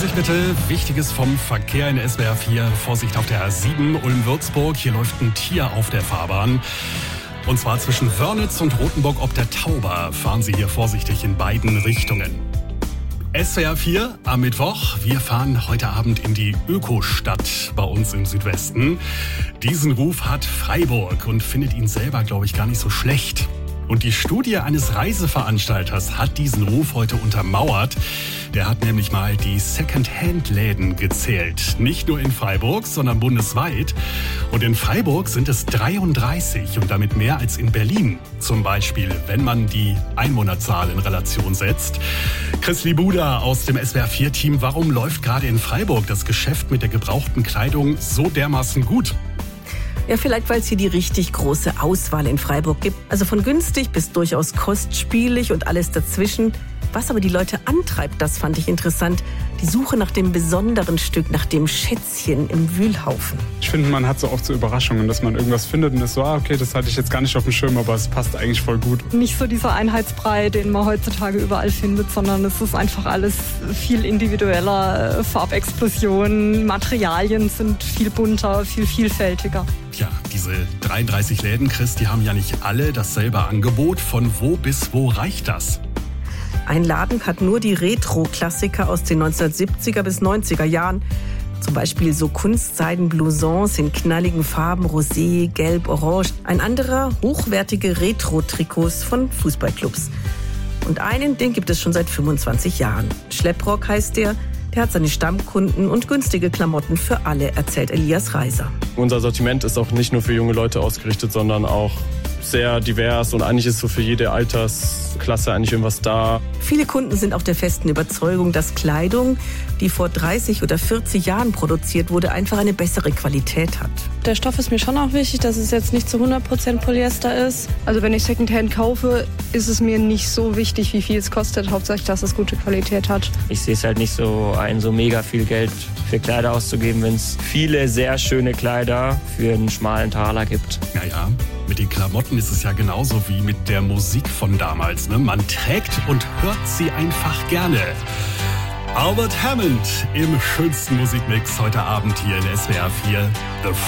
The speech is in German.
Vorsicht bitte, Wichtiges vom Verkehr in SWR 4. Vorsicht auf der A7 Ulm-Würzburg. Hier läuft ein Tier auf der Fahrbahn. Und zwar zwischen Wörnitz und Rothenburg ob der Tauber. Fahren Sie hier vorsichtig in beiden Richtungen. SWR 4 am Mittwoch. Wir fahren heute Abend in die Ökostadt bei uns im Südwesten. Diesen Ruf hat Freiburg und findet ihn selber, glaube ich, gar nicht so schlecht. Und die Studie eines Reiseveranstalters hat diesen Ruf heute untermauert. Der hat nämlich mal die Second-Hand-Läden gezählt. Nicht nur in Freiburg, sondern bundesweit. Und in Freiburg sind es 33 und damit mehr als in Berlin. Zum Beispiel, wenn man die Einwohnerzahl in Relation setzt. Chris Libuda aus dem SWR4-Team, warum läuft gerade in Freiburg das Geschäft mit der gebrauchten Kleidung so dermaßen gut? Ja, vielleicht, weil es hier die richtig große Auswahl in Freiburg gibt. Also von günstig bis durchaus kostspielig und alles dazwischen. Was aber die Leute antreibt, das fand ich interessant. Die Suche nach dem besonderen Stück, nach dem Schätzchen im Wühlhaufen. Ich finde, man hat so oft so Überraschungen, dass man irgendwas findet und ist so, okay, das hatte ich jetzt gar nicht auf dem Schirm, aber es passt eigentlich voll gut. Nicht so dieser Einheitsbrei, den man heutzutage überall findet, sondern es ist einfach alles viel individueller. Farbexplosionen, Materialien sind viel bunter, viel vielfältiger. Ja, diese 33 Läden, Chris, die haben ja nicht alle dasselbe Angebot. Von wo bis wo reicht das? Ein Laden hat nur die Retro-Klassiker aus den 1970er bis 90er Jahren. Zum Beispiel so Kunstseiden-Blousons in knalligen Farben, Rosé, Gelb, Orange. Ein anderer hochwertige Retro-Trikots von Fußballclubs. Und einen, den gibt es schon seit 25 Jahren. Schlepprock heißt der. Der hat seine Stammkunden und günstige Klamotten für alle, erzählt Elias Reiser. Unser Sortiment ist auch nicht nur für junge Leute ausgerichtet, sondern auch sehr divers und eigentlich ist so für jede Altersklasse eigentlich irgendwas da. Viele Kunden sind auch der festen Überzeugung, dass Kleidung, die vor 30 oder 40 Jahren produziert wurde, einfach eine bessere Qualität hat. Der Stoff ist mir schon auch wichtig, dass es jetzt nicht zu 100% Polyester ist. Also wenn ich Secondhand kaufe, ist es mir nicht so wichtig, wie viel es kostet. Hauptsächlich, dass es gute Qualität hat. Ich sehe es halt nicht so ein, so mega viel Geld für Kleider auszugeben, wenn es viele sehr schöne Kleider für einen schmalen Taler gibt. Naja, mit den Klamotten ist es ja genauso wie mit der Musik von damals. Ne? Man trägt und hört sie einfach gerne. Albert Hammond im schönsten Musikmix heute Abend hier in SWR 4.